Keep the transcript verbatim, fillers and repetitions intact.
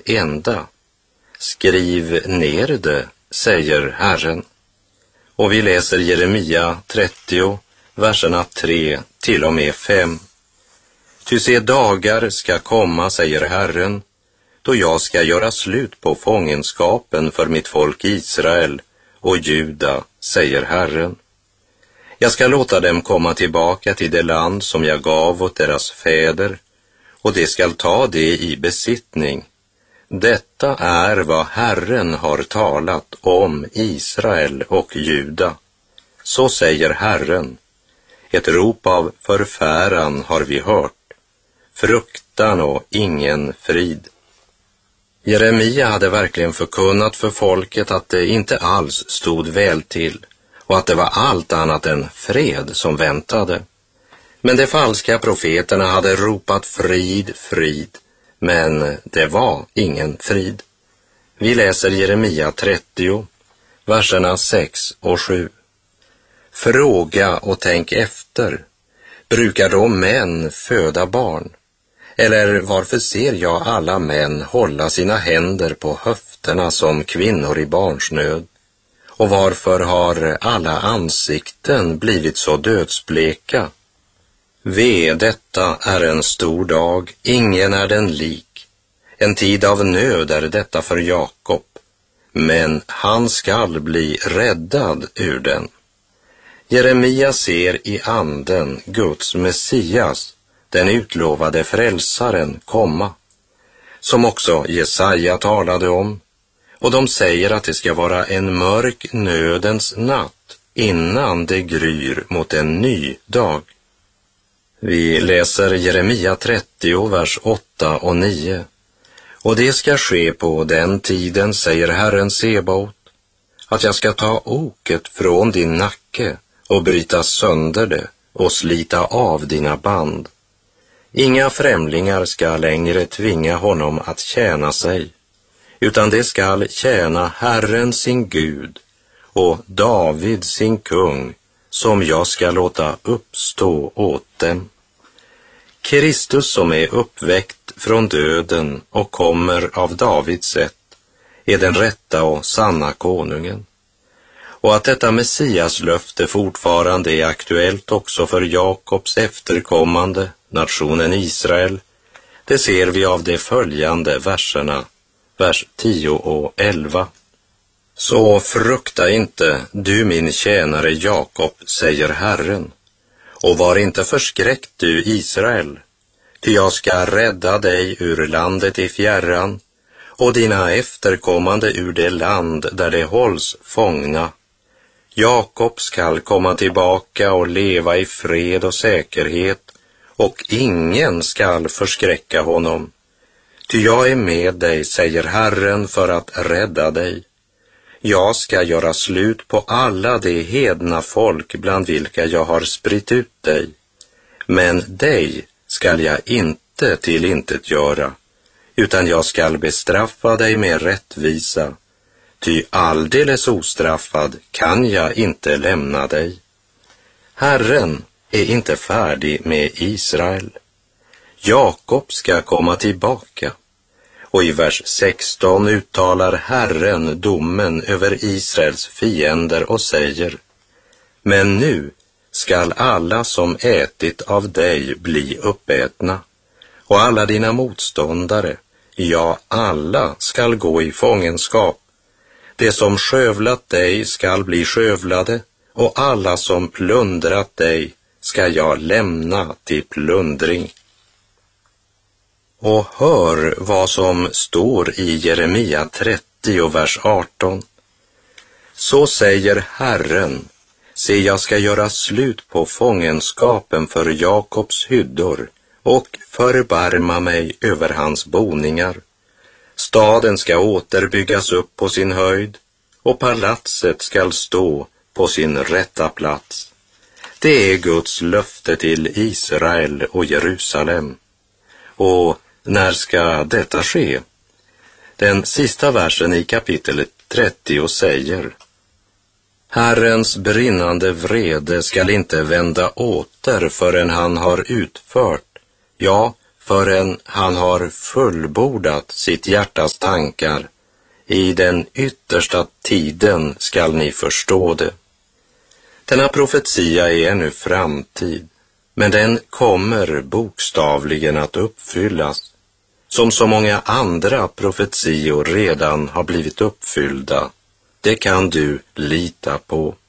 enda. Skriv ner det, säger Herren. Och vi läser Jeremia trettio, verserna tre till och med fem. Ty se, dagar ska komma, säger Herren, då jag ska göra slut på fångenskapen för mitt folk Israel och Juda, säger Herren. Jag ska låta dem komma tillbaka till det land som jag gav åt deras fäder, och de skall ta det i besittning. Detta är vad Herren har talat om Israel och Juda. Så säger Herren. Ett rop av förfäran har vi hört, fruktan och ingen frid. Jeremia hade verkligen förkunnat för folket att det inte alls stod väl till och att det var allt annat än fred som väntade. Men de falska profeterna hade ropat frid, frid, men det var ingen frid. Vi läser Jeremia trettio, verserna sex och sju. Fråga och tänk efter. Brukar då män föda barn? Eller varför ser jag alla män hålla sina händer på höfterna som kvinnor i barnsnöd? Och varför har alla ansikten blivit så dödsbleka? Ve, detta är en stor dag, ingen är den lik. En tid av nöd är detta för Jakob, men han skall bli räddad ur den. Jeremia ser i anden Guds Messias, den utlovade frälsaren, komma, som också Jesaja talade om, och de säger att det ska vara en mörk nödens natt innan det gryr mot en ny dag. Vi läser Jeremia trettio, vers åtta och nio. Och det ska ske på den tiden, säger Herren Sebaot, att jag ska ta oket från din nacke och bryta sönder det och slita av dina band. Inga främlingar ska längre tvinga honom att tjäna sig, utan det skall tjäna Herren sin Gud och David sin kung, som jag ska låta uppstå åt dem. Kristus, som är uppväckt från döden och kommer av Davids ett, är den rätta och sanna konungen. Och att detta Messiaslöfte fortfarande är aktuellt också för Jakobs efterkommande, nationen Israel, det ser vi av de följande verserna, vers tio och elva. Så frukta inte, du min tjänare Jakob, säger Herren, och var inte förskräckt, du Israel, ty jag ska rädda dig ur landet i fjärran och dina efterkommande ur det land där de hålls fångna. Jakob skall komma tillbaka och leva i fred och säkerhet, och ingen skall förskräcka honom. Ty jag är med dig, säger Herren, för att rädda dig. Jag ska göra slut på alla de hedna folk bland vilka jag har spritt ut dig. Men dig skall jag inte tillintetgöra, utan jag skall bestraffa dig med rättvisa. Ty alldeles ostraffad kan jag inte lämna dig. Herren är inte färdig med Israel. Jakob ska komma tillbaka. Och i vers sexton uttalar Herren domen över Israels fiender och säger: Men nu skall alla som ätit av dig bli uppätna, och alla dina motståndare, ja, alla skall gå i fångenskap. Det som skövlat dig skall bli skövlade, och alla som plundrat dig ska jag lämna till plundring. Och hör vad som står i Jeremia trettio, vers arton. Så säger Herren: Se, jag ska göra slut på fångenskapen för Jakobs hyddor och förbarma mig över hans boningar. Staden ska återbyggas upp på sin höjd, och palatset skall stå på sin rätta plats. Det är Guds löfte till Israel och Jerusalem. Och när ska detta ske? Den sista versen i kapitel trettio säger: Herrens brinnande vrede skall inte vända åter förrän han har utfört, ja, förrän han har fullbordat sitt hjärtas tankar. I den yttersta tiden skall ni förstå det. Denna profetia är ännu framtid, men den kommer bokstavligen att uppfyllas, som så många andra profetior redan har blivit uppfyllda. Det kan du lita på.